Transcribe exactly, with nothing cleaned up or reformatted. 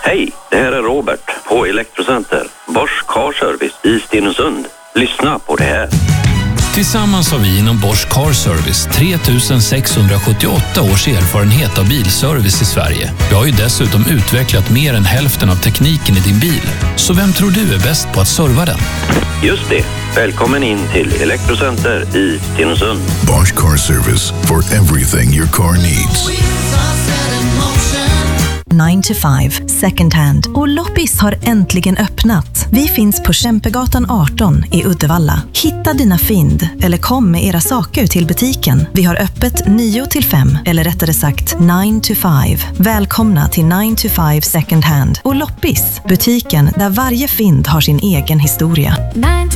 Hej, det här är Robert på Elektrocenter, Bosch Car Service i Stenungsund. Lyssna på det här. Tillsammans har vi inom Bosch Car Service tre tusen sexhundrasjuttioåtta års erfarenhet av bilservice i Sverige. Vi har ju dessutom utvecklat mer än hälften av tekniken i din bil. Så vem tror du är bäst på att serva den? Just det. Välkommen in till Elektrocenter i Stenungsund. Bosch Car Service, for everything your car needs. nine to five Second Hand och Loppis har äntligen öppnat. Vi finns på Kämpegatan arton i Uddevalla. Hitta dina fynd eller kom med era saker till butiken. Vi har öppet nio till fem eller rättare sagt nine to five. Välkomna till nine to five Second Hand och Loppis, butiken där varje fynd har sin egen historia. nine